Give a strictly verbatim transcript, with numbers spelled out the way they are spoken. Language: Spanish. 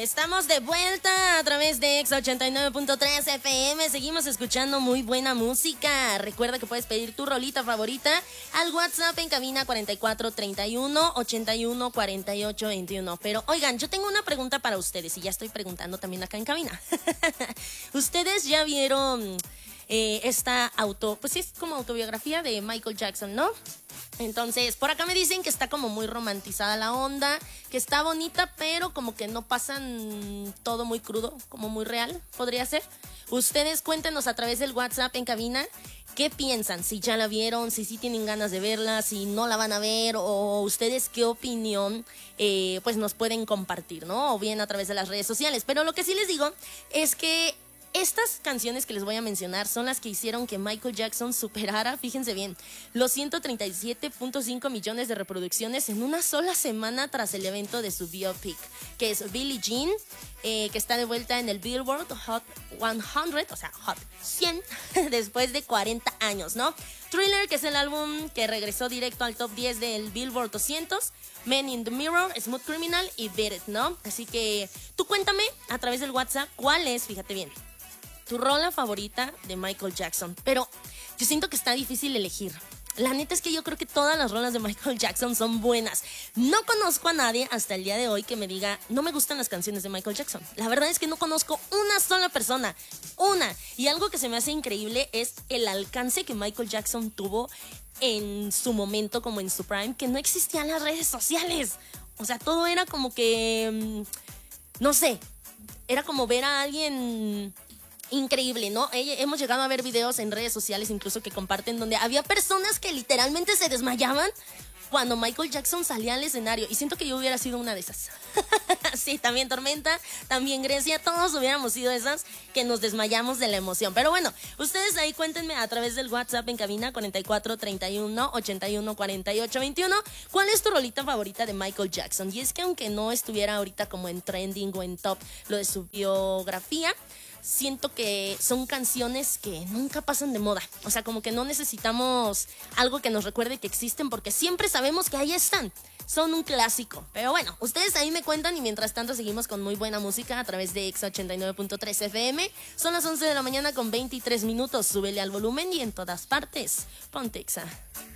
Estamos de vuelta a través de Exa ochenta y nueve punto tres F M. Seguimos escuchando muy buena música. Recuerda que puedes pedir tu rolita favorita al WhatsApp en cabina cuarenta y cuatro treinta y uno ochenta y uno cuarenta y ocho veintiuno. Pero oigan, yo tengo una pregunta para ustedes y ya estoy preguntando también acá en cabina. ¿Ustedes ya vieron eh, esta auto, pues sí es como autobiografía de Michael Jackson, ¿no? Entonces, por acá me dicen que está como muy romantizada la onda, que está bonita, pero como que no pasan todo muy crudo, como muy real, podría ser. Ustedes cuéntenos a través del WhatsApp en cabina qué piensan, si ya la vieron, si sí tienen ganas de verla, si no la van a ver, o ustedes qué opinión eh, pues nos pueden compartir, ¿no? O bien a través de las redes sociales. Pero lo que sí les digo es que estas canciones que les voy a mencionar son las que hicieron que Michael Jackson superara, fíjense bien, los ciento treinta y siete punto cinco millones de reproducciones en una sola semana tras el evento de su biopic, que es Billie Jean, eh, que está de vuelta en el Billboard Hot cien, o sea, Hot cien, después de cuarenta años, ¿no? Thriller, que es el álbum que regresó directo al top diez del Billboard doscientos, Men in the Mirror, Smooth Criminal y Beat It, ¿no? Así que tú cuéntame a través del WhatsApp cuál es, fíjate bien, tu rola favorita de Michael Jackson. Pero yo siento que está difícil elegir. La neta es que yo creo que todas las rolas de Michael Jackson son buenas. No conozco a nadie hasta el día de hoy que me diga, no me gustan las canciones de Michael Jackson. La verdad es que no conozco una sola persona. Una. Y algo que se me hace increíble es el alcance que Michael Jackson tuvo en su momento, como en su prime, que no existían las redes sociales. O sea, todo era como que, no sé, era como ver a alguien increíble, ¿no? Hemos llegado a ver videos en redes sociales incluso que comparten donde había personas que literalmente se desmayaban cuando Michael Jackson salía al escenario, y siento que yo hubiera sido una de esas. Sí, también Tormenta, también Grecia, todos hubiéramos sido esas que nos desmayamos de la emoción. Pero bueno, ustedes ahí cuéntenme a través del WhatsApp en cabina cuarenta y cuatro treinta y uno ochenta y uno cuarenta y ocho veintiuno, ¿cuál es tu rolita favorita de Michael Jackson? Y es que aunque no estuviera ahorita como en trending o en top lo de su biografía, siento que son canciones que nunca pasan de moda. O sea, como que no necesitamos algo que nos recuerde que existen, porque siempre sabemos que ahí están. Son un clásico. Pero bueno, ustedes ahí me cuentan, y mientras tanto seguimos con muy buena música a través de Exa ochenta y nueve punto tres F M. Son las once de la mañana con veintitrés minutos. Súbele al volumen y en todas partes ponte Exa.